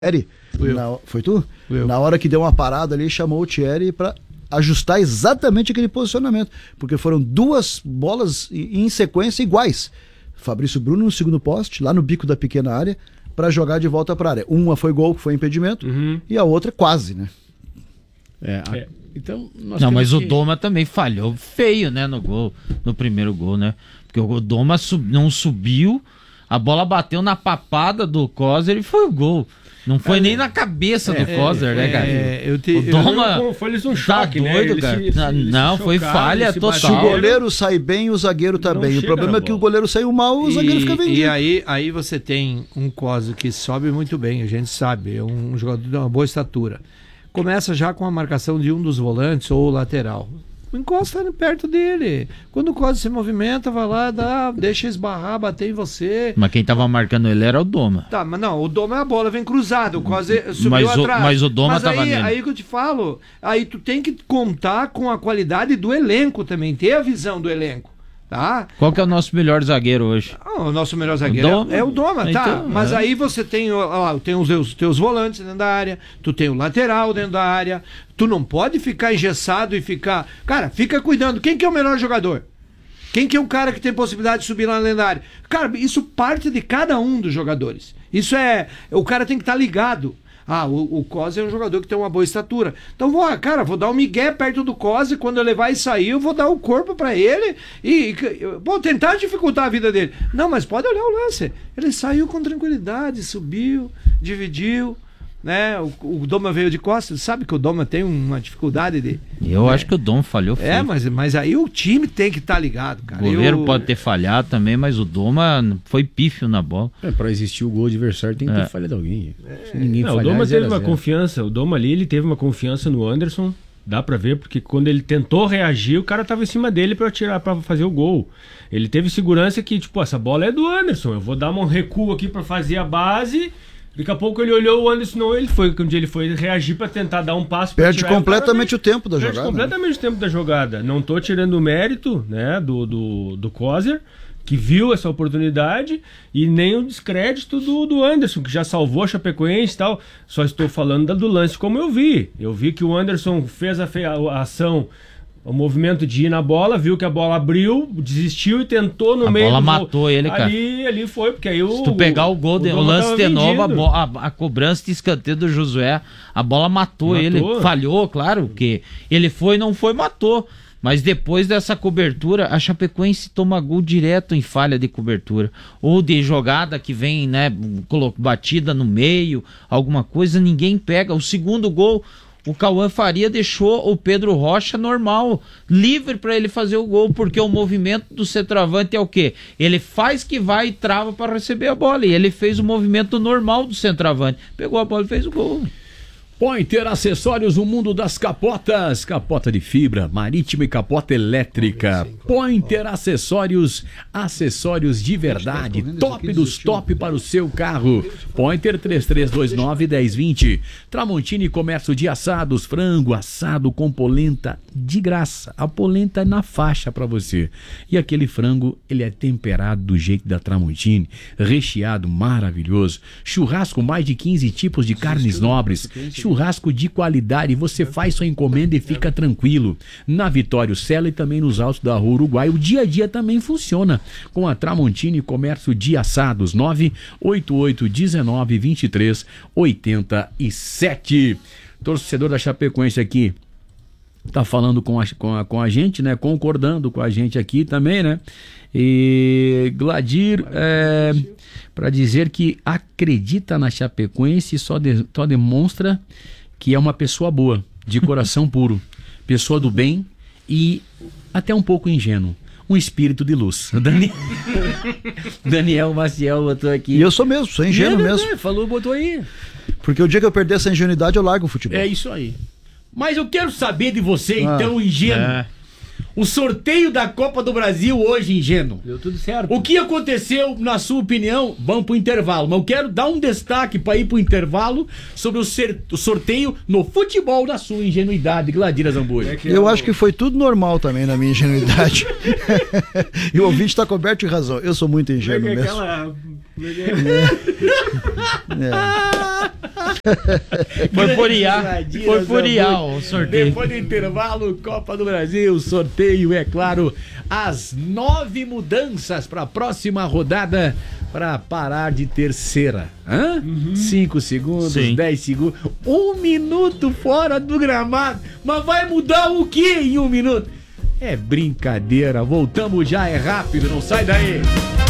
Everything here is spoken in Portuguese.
Foi tu? Eu. Na hora que deu uma parada ali, chamou o Thierry para ajustar exatamente aquele posicionamento, porque foram duas bolas em sequência iguais. Fabrício Bruno no segundo poste, lá no bico da pequena área, para jogar de volta para a área. Uma foi gol, que foi impedimento, e a outra quase, né? Então, não, mas o Doma também falhou feio, né, no gol, no primeiro gol, né? Porque o Doma não subiu, a bola bateu na papada do Kozer e foi o gol. Não foi nem na cabeça do Kozer, né, cara? O Doma foi um choque, tá doido, né? Cara. Não, foi falha total. Se o goleiro sai bem, o zagueiro tá bem. O problema é que o goleiro saiu mal, o zagueiro fica vendido. E aí você tem um Kozer que sobe muito bem, a gente sabe, é um jogador de uma boa estatura. Começa já com a marcação de um dos volantes ou lateral. Encosta perto dele. Quando o Kozer se movimenta, vai lá, deixa esbarrar, bater em você. Mas quem tava marcando ele era o Doma. Tá, mas não, o Doma a bola vem cruzada, o Kozer subiu atrás. Mas o Doma tava nele. Aí que eu te falo, aí tu tem que contar com a qualidade do elenco também, ter a visão do elenco. Tá? Qual que é o nosso melhor zagueiro hoje? O nosso melhor zagueiro é o Doma, tá? Então, mas aí você tem os teus volantes dentro da área, tu tem o lateral dentro da área, tu não pode ficar engessado e ficar... Cara, fica cuidando. Quem que é o melhor jogador? Quem que é o cara que tem possibilidade de subir lá na área? Cara, isso parte de cada um dos jogadores. Isso é... O cara tem que estar ligado. O Kozer é um jogador que tem uma boa estatura. Então, vou dar um migué perto do Kozer, quando ele vai sair, eu vou dar o corpo pra ele e vou tentar dificultar a vida dele. Não, mas pode olhar o lance. Ele saiu com tranquilidade, subiu, dividiu, né? O Doma veio de costas, sabe que o Doma tem uma dificuldade de... Eu acho que o Doma falhou feio. Mas aí o time tem que estar ligado, cara. O goleiro pode ter falhado também, mas o Doma foi pífio na bola. Pra existir o gol adversário tem que ter falhado alguém. Ninguém o Doma teve uma confiança, o Doma ali, ele teve uma confiança no Anderson, dá pra ver, porque quando ele tentou reagir, o cara tava em cima dele pra fazer o gol. Ele teve segurança que, essa bola é do Anderson, eu vou dar um recuo aqui pra fazer a base... Daqui a pouco ele olhou o Anderson, onde ele foi reagir para tentar dar um passo. Perde completamente o tempo da jogada. Perde completamente o tempo da jogada. Não tô tirando o mérito, né, do Kozer, que viu essa oportunidade, e nem o descrédito do Anderson, que já salvou a Chapecoense e tal. Só estou falando do lance como eu vi. Eu vi que o Anderson fez a ação... O movimento de ir na bola, viu que a bola abriu, desistiu e tentou no meio. A bola matou ele, cara. Ali foi, porque aí se tu pegar o gol, o lance de novo, a cobrança de escanteio do Josué, a bola matou ele. Falhou, claro, que ele não foi, matou. Mas depois dessa cobertura, a Chapecoense toma gol direto em falha de cobertura. Ou de jogada que vem, né, batida no meio, alguma coisa, ninguém pega. O segundo gol... O Cauã Faria deixou o Pedro Rocha normal, livre para ele fazer o gol, porque o movimento do centroavante é o quê? Ele faz que vai e trava para receber a bola, e ele fez o movimento normal do centroavante, pegou a bola e fez o gol. Pointer Acessórios, o mundo das capotas, capota de fibra, marítima e capota elétrica. Pointer Acessórios, acessórios de verdade, top dos top para o seu carro. Pointer 3329-1020. Tramontini Comércio de Assados, frango assado com polenta de graça. A polenta é na faixa para você. E aquele frango, ele é temperado do jeito da Tramontini, recheado maravilhoso. Churrasco, mais de 15 tipos de carnes nobres. Churrasco de qualidade, você faz sua encomenda e fica tranquilo. Na Vitório Sela e também nos altos da Rua Uruguai, o dia a dia também funciona com a Tramontini Comércio de Assados, 988-19-23-87. Torcedor da Chapecoense aqui tá falando com a gente, né? Concordando com a gente aqui também, né? E Gladir, para dizer que acredita na Chapecoense, só demonstra que é uma pessoa boa, de coração puro, pessoa do bem e até um pouco ingênuo. Um espírito de luz. Daniel Maciel botou aqui. E eu sou ingênuo mesmo. Falou, botou aí. Porque o dia que eu perder essa ingenuidade, eu largo o futebol. É isso aí. Mas eu quero saber de você, então, ingênuo. O sorteio da Copa do Brasil hoje, ingênuo. Deu tudo certo. O que aconteceu, na sua opinião? Vamos pro intervalo. Mas eu quero dar um destaque para ir pro intervalo sobre o sorteio no futebol da sua ingenuidade, Gladira Zamburi. Eu acho que foi tudo normal também na minha ingenuidade. E o ouvinte está coberto de razão. Eu sou muito ingênuo mesmo. Foi por IA o sorteio. Depois do intervalo, Copa do Brasil, sorteio, é claro, as 9 mudanças para a próxima rodada para parar de terceira. 5 segundos, Sim. 10 segundos, 1 minuto fora do gramado. Mas vai mudar o que em 1 minuto? É brincadeira, voltamos já, é rápido, não sai daí.